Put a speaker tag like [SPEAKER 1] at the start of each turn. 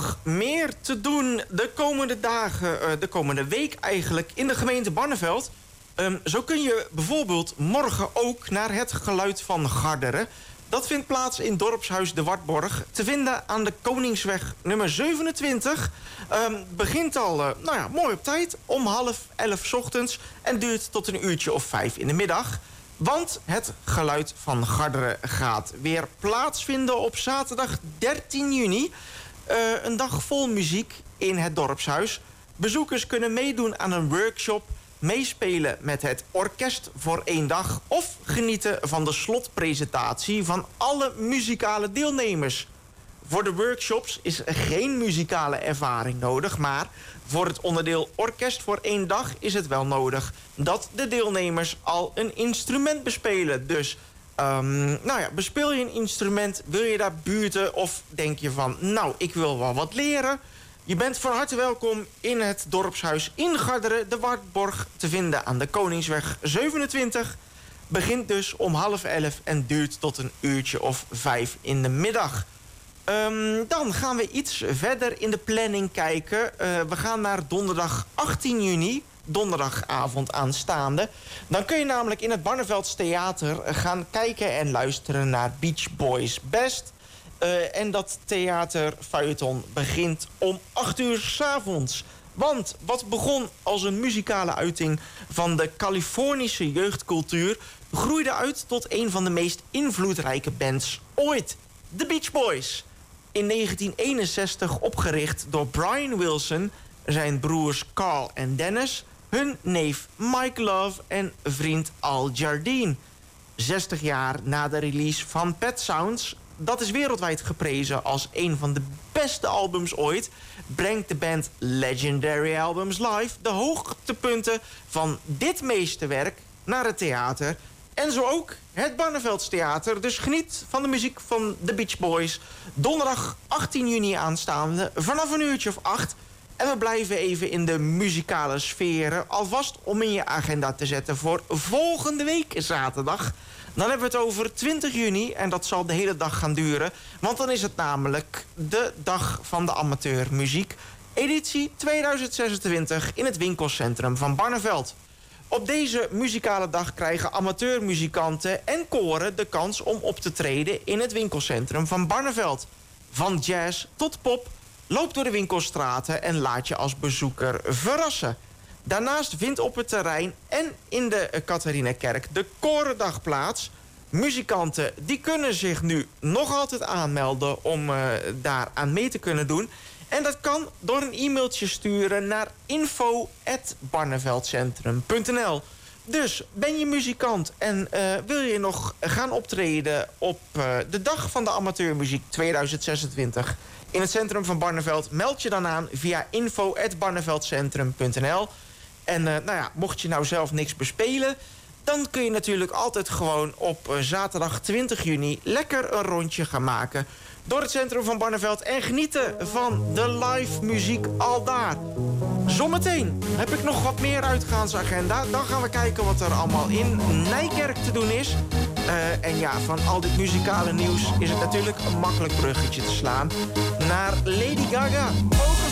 [SPEAKER 1] nog meer te doen de komende dagen, de komende week eigenlijk, in de gemeente Barneveld? Zo kun je bijvoorbeeld morgen ook naar het Geluid van Garderen. Dat vindt plaats in dorpshuis De Wartborg, te vinden aan de Koningsweg nummer 27. Begint al mooi op tijd, om 10:30 ochtends... en duurt tot een uurtje of 5 in de middag. Want het Geluid van Garderen gaat weer plaatsvinden op zaterdag 13 juni. Een dag vol muziek in het dorpshuis. Bezoekers kunnen meedoen aan een workshop, meespelen met het orkest voor 1 dag... of genieten van de slotpresentatie van alle muzikale deelnemers. Voor de workshops is geen muzikale ervaring nodig... maar voor het onderdeel orkest voor 1 dag is het wel nodig... dat de deelnemers al een instrument bespelen. Dus bespeel je een instrument, wil je daar buurten... of denk je van, ik wil wel wat leren... Je bent van harte welkom in het dorpshuis in Garderen, De Wartborg... te vinden aan de Koningsweg 27. Begint dus om 10:30 en duurt tot een uurtje of 5 in de middag. Dan gaan we iets verder in de planning kijken. We gaan naar donderdag 18 juni, donderdagavond aanstaande. Dan kun je namelijk in het Barnevelds Theater gaan kijken en luisteren naar Beach Boys Best... en dat theaterfeuilleton begint om 8:00 's avonds. Want wat begon als een muzikale uiting van de Californische jeugdcultuur... groeide uit tot een van de meest invloedrijke bands ooit. The Beach Boys. In 1961 opgericht door Brian Wilson, zijn broers Carl en Dennis... hun neef Mike Love en vriend Al Jardine. 60 jaar na de release van Pet Sounds... dat is wereldwijd geprezen als een van de beste albums ooit... brengt de band Legendary Albums Live de hoogtepunten van dit meesterwerk naar het theater... en zo ook het Barnevelds Theater. Dus geniet van de muziek van The Beach Boys. Donderdag 18 juni aanstaande, vanaf een uurtje of 8... En we blijven even in de muzikale sferen. Alvast om in je agenda te zetten voor volgende week zaterdag. Dan hebben we het over 20 juni en dat zal de hele dag gaan duren. Want dan is het namelijk de Dag van de Amateurmuziek. Editie 2026 in het winkelcentrum van Barneveld. Op deze muzikale dag krijgen amateurmuzikanten en koren de kans om op te treden in het winkelcentrum van Barneveld. Van jazz tot pop, loop door de winkelstraten en laat je als bezoeker verrassen. Daarnaast vindt op het terrein en in de Catharinakerk de Korendag plaats. Muzikanten die kunnen zich nu nog altijd aanmelden om daar aan mee te kunnen doen. En dat kan door een e-mailtje sturen naar info@barneveldcentrum.nl. Dus ben je muzikant en wil je nog gaan optreden op de Dag van de Amateurmuziek 2026... in het centrum van Barneveld, meld je dan aan via info@barneveldcentrum.nl. En mocht je nou zelf niks bespelen, dan kun je natuurlijk altijd gewoon op zaterdag 20 juni... lekker een rondje gaan maken door het centrum van Barneveld... en genieten van de live muziek al daar. Zometeen heb ik nog wat meer uitgaansagenda. Dan gaan we kijken wat er allemaal in Nijkerk te doen is. En ja, van al dit muzikale nieuws is het natuurlijk een makkelijk bruggetje te slaan naar Lady Gaga.